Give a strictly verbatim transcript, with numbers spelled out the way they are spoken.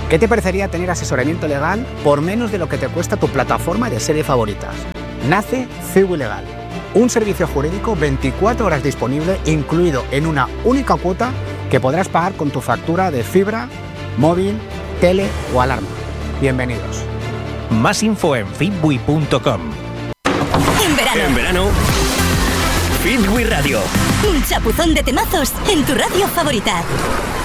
¿Qué te parecería tener asesoramiento legal por menos de lo que te cuesta tu plataforma de series favoritas? Nace Cibu Legal, un servicio jurídico veinticuatro horas disponible, incluido en una única cuota que podrás pagar con tu factura de fibra, móvil, tele o alarma. Bienvenidos. Más info en fitwi punto com. En verano. En verano, Fitwi Radio. Un chapuzón de temazos en tu radio favorita.